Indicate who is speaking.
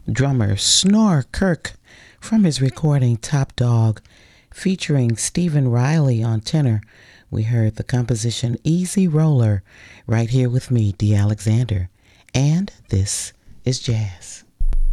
Speaker 1: drummer Snore Kirk from his recording Top Dog, featuring Stephen Riley on tenor. We heard the composition Easy Roller right here with me, Dee Alexander. And this is jazz.